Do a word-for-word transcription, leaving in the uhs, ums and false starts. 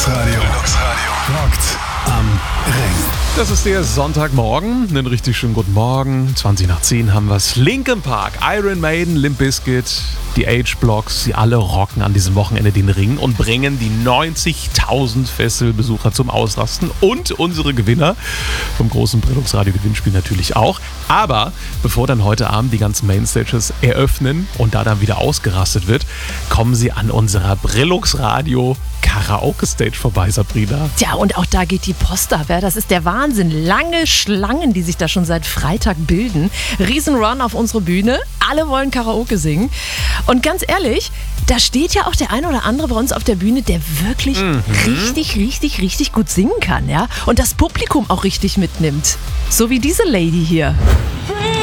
Relax-Radio. Relax-Radio. Rockt am Ring. Das ist der Sonntagmorgen. Einen richtig schönen guten Morgen. zwanzig nach zehn haben wir's. Linkin Park, Iron Maiden, Limp Bizkit, die H-Blocks. Sie alle rocken an diesem Wochenende den Ring und bringen die neunzigtausend Festivalbesucher zum Ausrasten. Und unsere Gewinner vom großen Brilux-Radio-Gewinnspiel natürlich auch. Aber bevor dann heute Abend die ganzen Mainstages eröffnen und da dann wieder ausgerastet wird, kommen sie an unserer Brilux-Radio Karaoke-Stage vorbei, Sabrina. Tja, und auch da geht die Post ab. Ja? Das ist der Wahnsinn. Lange Schlangen, die sich da schon seit Freitag bilden. Riesenrun auf unsere Bühne. Alle wollen Karaoke singen. Und ganz ehrlich, da steht ja auch der ein oder andere bei uns auf der Bühne, der wirklich mhm. richtig, richtig, richtig gut singen kann. Ja? Und das Publikum auch richtig mitnimmt. So wie diese Lady hier.